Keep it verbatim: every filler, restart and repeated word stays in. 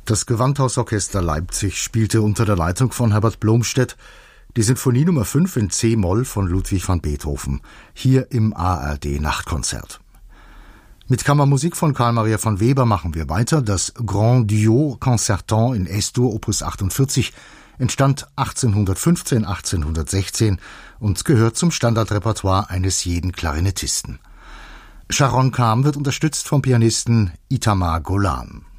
Das Gewandhausorchester Leipzig spielte unter der Leitung von Herbert Blomstedt die Sinfonie Nummer fünf in C-Moll von Ludwig van Beethoven, hier im A R D-Nachtkonzert. Mit Kammermusik von Carl Maria von Weber machen wir weiter. Das Grand Duo Concertant in S-Dur Opus achtundvierzig entstand achtzehnhundertfünfzehn, achtzehnhundertsechzehn und gehört zum Standardrepertoire eines jeden Klarinettisten. Sharon Kham wird unterstützt vom Pianisten Itamar Golan.